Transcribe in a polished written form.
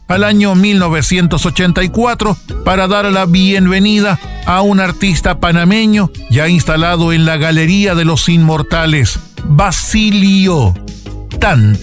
al año 1984 para dar la bienvenida a un artista panameño ya instalado en la Galería de los Inmortales, Basilio Tanto.